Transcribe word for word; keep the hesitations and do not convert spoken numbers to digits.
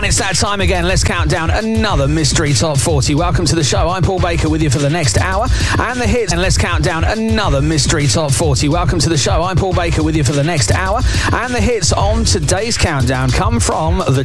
And it's that time again. Let's count down another Mystery Top forty. Welcome to the show. I'm Paul Baker with you for the next hour. And the hits. And let's count down another Mystery Top forty. Welcome to the show. I'm Paul Baker with you for the next hour. And the hits on today's countdown come from the